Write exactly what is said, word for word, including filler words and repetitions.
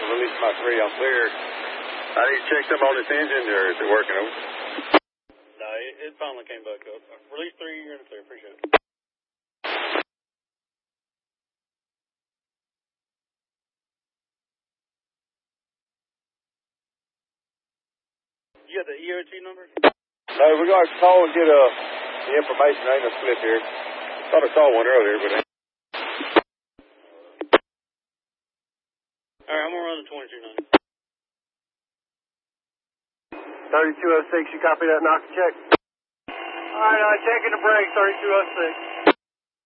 release my three. I'm clear. I need to check something on this engine, or is it working? Over? No, it, it finally came back up. Release three, you're in the clear. Appreciate it. You got the E O T number? No, we're going to call and get uh, the information. There ain't no slip here. Thought I saw one earlier, but... All right, I'm going to run the twenty-two ninety. thirty-two oh six, you copy that knock check? All right, uh, checking the brake, thirty-two oh six.